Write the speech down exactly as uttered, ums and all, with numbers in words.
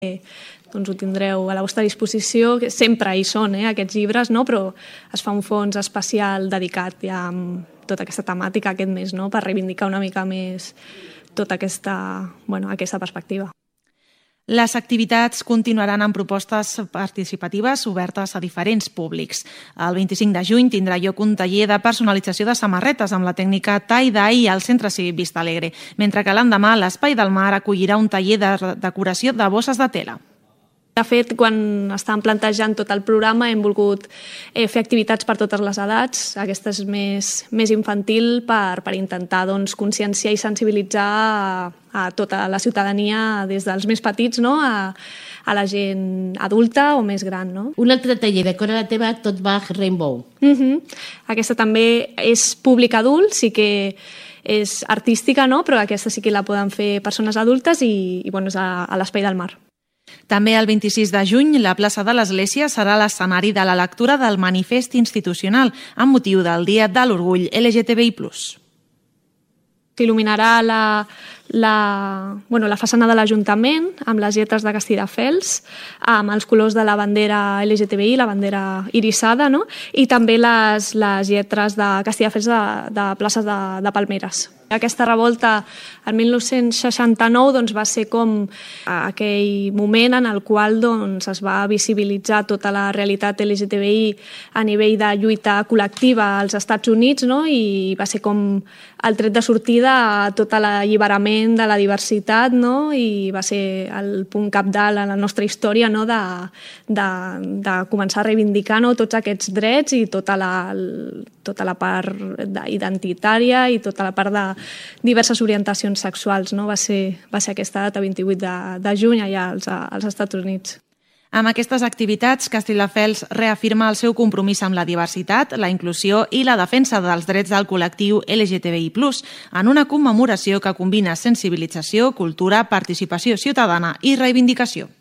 Doncs ho tindreu a la vostra disposició, que sempre hi són eh, aquests llibres, no? Però es fa un fons especial dedicat ja amb tota aquesta temàtica aquest mes, no? Per reivindicar una mica més tota aquesta, bueno, aquesta perspectiva. Les activitats continuaran amb propostes participatives obertes a diferents públics. El vint-i-cinc de juny tindrà lloc un taller de personalització de samarretes amb la tècnica tie-dye al Centre Cívic Vista Alegre, mentre que l'endemà l'Espai del Mar acollirà un taller de decoració de bosses de tela. De fet, quan estàvem plantejant tot el programa hem volgut eh, fer activitats per totes les edats. Aquesta és més, més infantil per, per intentar doncs, conscienciar i sensibilitzar a, a tota la ciutadania, des dels més petits no? a, a la gent adulta o més gran. No? Un altre taller de Cora la teva, Tot Bach Rainbow. Uh-huh. Aquesta també és públic adult, sí que és artística, no? Però aquesta sí que la poden fer persones adultes i, i bueno, és a, a l'Espai del Mar. També el vint-i-sis de juny, la plaça de l'Església serà l'escenari de la lectura del manifest institucional amb motiu del Dia de l'Orgull L G T B I plus. S'il·luminarà la, la, bueno, la façana de l'Ajuntament amb les lletres de Castelldefels, amb els colors de la bandera L G T B I, la bandera irisada, no? I també les, les lletres de Castelldefels de, de places de, de Palmeres. Aquesta revolta, el mil nou-cents seixanta-nou, doncs, va ser com aquell moment en el qual doncs, es va visibilitzar tota la realitat L G T B I a nivell de lluita col·lectiva als Estats Units, no? I va ser com el tret de sortida a tot l'alliberament de la diversitat, no? I va ser el punt cabdal en la nostra història, no? de, de, de començar a reivindicar no? tots aquests drets i tota la, tota la part identitària i tota la part de diverses orientacions sexuals. No? Va ser, va ser aquesta data, vint-i-vuit de, de juny, allà als, als Estats Units. Amb aquestes activitats, Castelldefels reafirma el seu compromís amb la diversitat, la inclusió i la defensa dels drets del col·lectiu L G T B I plus, en una commemoració que combina sensibilització, cultura, participació ciutadana i reivindicació.